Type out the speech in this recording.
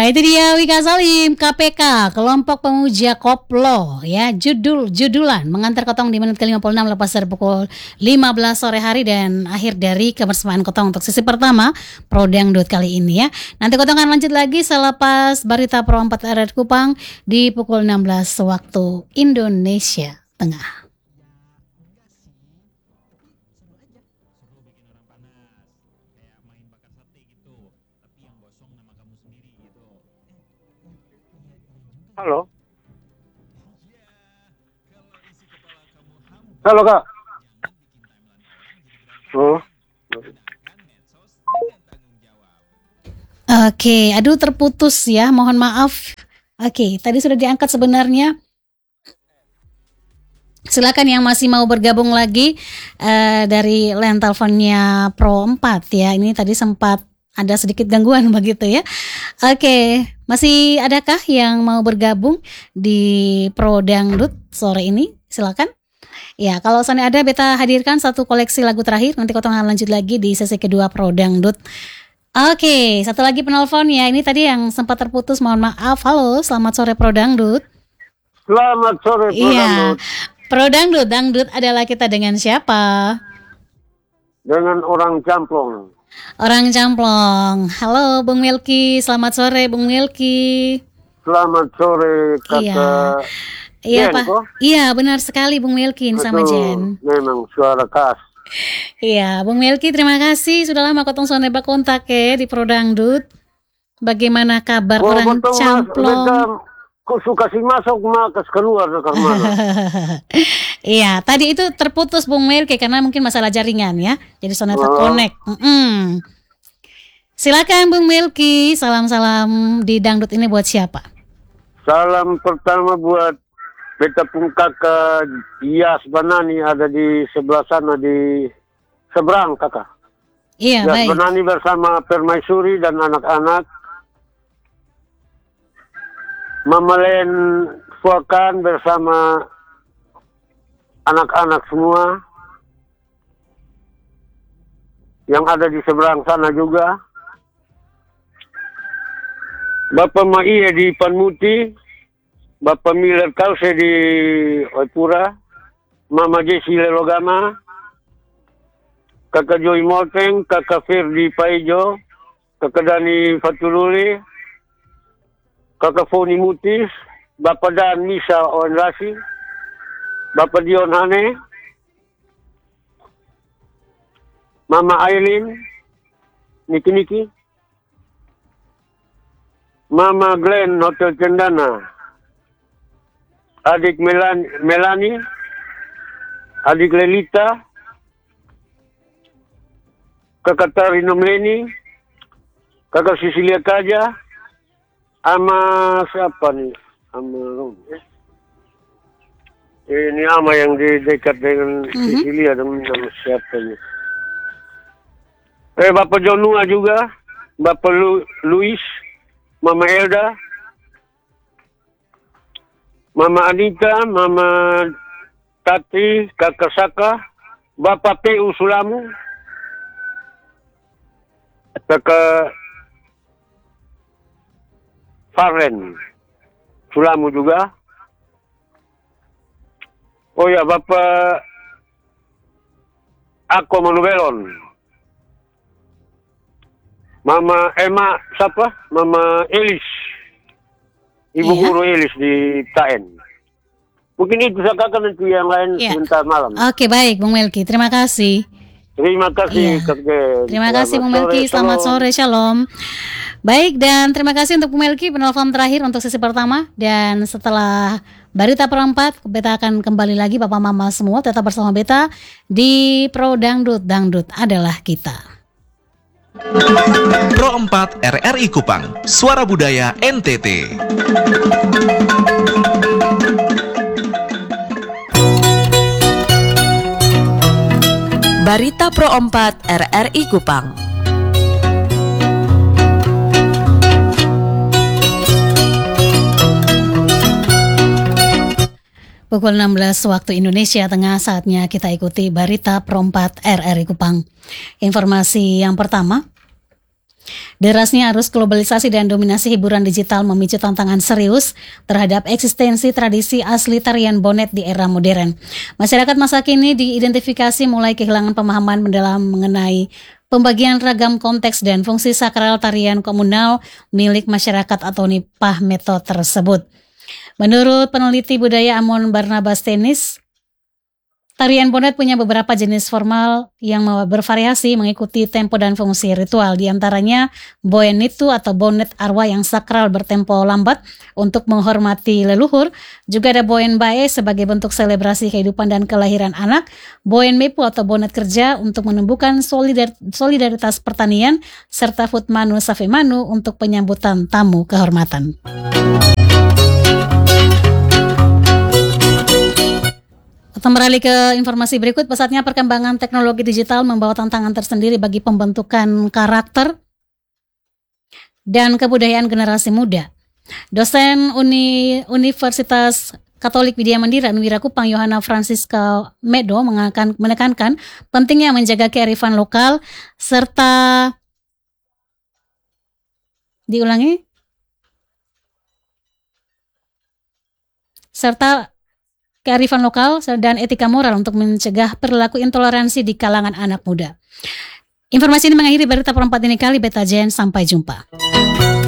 itu dia Wika Salim, KPK, Kelompok Pemuja Koplo, ya, judulan mengantar Kotong di menit ke-56 lepas dari pukul 15 sore hari dan akhir dari kebersamaan Kotong untuk sesi pertama Pro Dangdut kali ini ya. Nanti Kotong akan lanjut lagi selepas Berita Pro 4 RRI Kupang di pukul 16 waktu Indonesia Tengah. Halo. Halo, Kak. Oh. Oke, aduh terputus ya, mohon maaf. Oke, tadi sudah diangkat sebenarnya. Silakan yang masih mau bergabung lagi dari line teleponnya Pro 4 ya. Ini tadi sempat ada sedikit gangguan begitu ya. Oke, masih adakah yang mau bergabung di Pro Dangdut sore ini? Silakan. Ya, kalau sana ada, beta hadirkan satu koleksi lagu terakhir. Nanti Kotong akan lanjut lagi di sesi kedua Pro Dangdut. Oke, satu lagi penelpon ya. Ini tadi yang sempat terputus, mohon maaf. Halo, selamat sore Pro Dangdut. Selamat sore Pro Dangdut. Pro Dangdut, dangdut adalah kita dengan siapa? Dengan orang Camplong. Orang Camplong. Halo Bung Melki, selamat sore Bung Melki. Selamat sore Kakak. Iya Pak. Iya benar sekali Bung Melki sama Jen. Memang suara khas. Iya Bung Melki, terima kasih sudah lama Kotong soneba kontak ya di Pro Dangdut. Bagaimana kabar orang Camplong? Kok suka sih masuk makas keluar ke mana? Iya, tadi itu terputus Bung Melki karena mungkin masalah jaringan ya. Jadi soneta connect. Silakan Bung Melki, salam-salam di dangdut ini buat siapa? Salam pertama buat beta pun kakak Yas Banani ada di sebelah sana di seberang kakak. Iya, Yas baik. Banani bersama Permaisuri dan anak-anak. Mama Len Fuakan bersama anak-anak semua yang ada di seberang sana juga. Bapak Maiye di Panmuti, Bapak Miller Kause di Oipura, Mama Jesi Lelogama, Kakak Joy Moteng, Kakak Fir di Paijo, Kakak Dani Fatululi, Kakak Foni Mutis, Bapak Dan Misa Oenrasi, Bapak Dion Hane, Mama Aileen, Niki, Mama Glenn Hotel Cendana, adik Melani, adik Lelita, Kakak Tarino Mleni, Kakak Sisilia Kaja, ama siapa nih? Ini ama yang di dekat dengan Sisilia dan nama siapa nih? Bapak Jonua juga, Bapak Luis, Mama Elda, Mama Anita, Mama Tati, Kakak Saka, Bapak P.U. Sulamu, Kakak Faren Sulamu juga. Oh ya, Bapak Ako Manubelon. Mama Emma siapa? Mama Elis. Ibu guru Elis di KN. Mungkin itu kakak, nanti yang lain sebentar malam. Oke, baik Bung Melki, terima kasih. Terima kasih Kakak. Terima kasih Bung Melki, selamat sore, shalom. Baik, dan terima kasih untuk Bung Melki penelpon terakhir untuk sesi pertama. Dan setelah Berita Pro 4, beta akan kembali lagi Bapak Mama semua tetap bersama beta di Pro Dangdut, dangdut adalah kita. Pro 4 RRI Kupang, Suara Budaya NTT. Berita Pro 4 RRI Kupang. Pukul 16 waktu Indonesia Tengah, saatnya kita ikuti Berita Pro 4 RRI Kupang. Informasi yang pertama, Derasnya arus globalisasi dan dominasi hiburan digital memicu tantangan serius terhadap eksistensi tradisi asli tarian bonet di era modern. Masyarakat masa kini diidentifikasi mulai kehilangan pemahaman mendalam mengenai pembagian ragam konteks dan fungsi sakral tarian komunal milik masyarakat atau nipah metode tersebut. Menurut peneliti budaya Amon Barnabas Tenis, tarian bonet punya beberapa jenis formal yang bervariasi mengikuti tempo dan fungsi ritual. Di antaranya boen itu atau bonet arwah yang sakral bertempo lambat untuk menghormati leluhur. Juga ada boen bae sebagai bentuk selebrasi kehidupan dan kelahiran anak. Boen mepu atau bonet kerja untuk menumbuhkan solidaritas pertanian. Serta futmanu safemanu untuk penyambutan tamu kehormatan. Beralih ke informasi berikut, pesatnya perkembangan teknologi digital membawa tantangan tersendiri bagi pembentukan karakter dan kebudayaan generasi muda. Dosen Universitas Katolik Widya Mandira Unwira Kupang Yohana Francisca Medo menekankan pentingnya menjaga kearifan lokal serta kearifan lokal dan etika moral untuk mencegah perilaku intoleransi di kalangan anak muda. Informasi ini mengakhiri berita perempat ini kali. Beta Jen, sampai jumpa.